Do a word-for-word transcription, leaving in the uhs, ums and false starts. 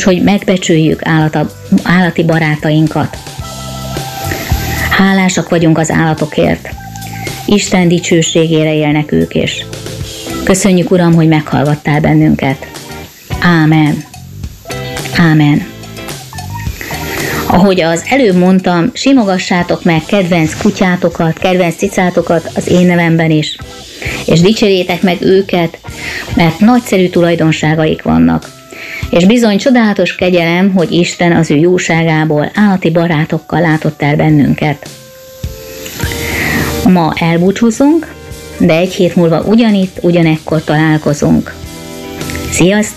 hogy megbecsüljük állata, állati barátainkat. Hálásak vagyunk az állatokért. Isten dicsőségére élnek ők is. Köszönjük, Uram, hogy meghallgattál bennünket. Ámen. Ámen. Ahogy az előbb mondtam, simogassátok meg kedvenc kutyátokat, kedvenc cicátokat az én nevemben is, és dicsérjétek meg őket, mert nagyszerű tulajdonságaik vannak. És bizony csodálatos kegyelem, hogy Isten az ő jóságából állati barátokkal látott el bennünket. Ma elbúcsúzunk, de egy hét múlva ugyanitt, ugyanekkor találkozunk. Sziasztok!